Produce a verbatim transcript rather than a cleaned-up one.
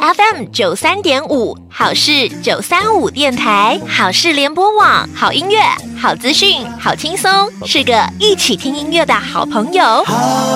F M 九三点五，好事九三五电台，好事联播网，好音乐，好资讯，好轻松，是个一起听音乐的好朋友。